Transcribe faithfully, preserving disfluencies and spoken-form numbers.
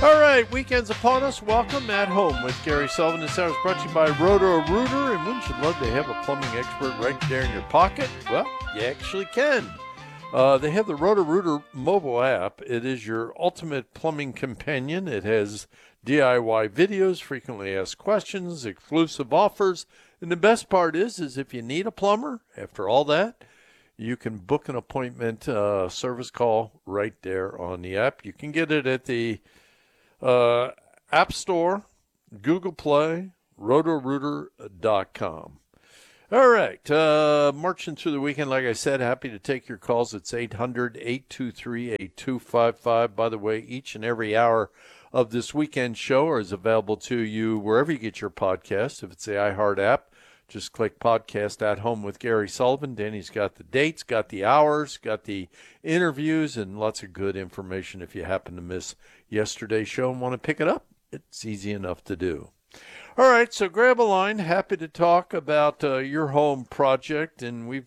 All right, weekend's upon us. Welcome At Home with Gary Sullivan. This hour is brought to you by Roto-Rooter, and wouldn't you love to have a plumbing expert right there in your pocket? Well, you actually can. Uh, they have the Roto-Rooter mobile app. It is your ultimate plumbing companion. It has D I Y videos, frequently asked questions, exclusive offers, and the best part is, is if you need a plumber, after all that, you can book an appointment, uh, service call right there on the app. You can get it at the Uh, App Store, Google Play, roto rooter dot com. All right, uh, marching through the weekend, like I said, happy to take your calls. It's eight hundred, eight two three, eight two five five. By the way, each and every hour of this weekend show is available to you wherever you get your podcast. If it's the iHeart app, just click Podcast at Home with Gary Sullivan. Danny's got the dates, got the hours, got the interviews, and lots of good information if you happen to miss yesterday's show and want to pick it up. It's easy enough to do. All right, so grab a line. Happy to talk about uh, your home project, and we've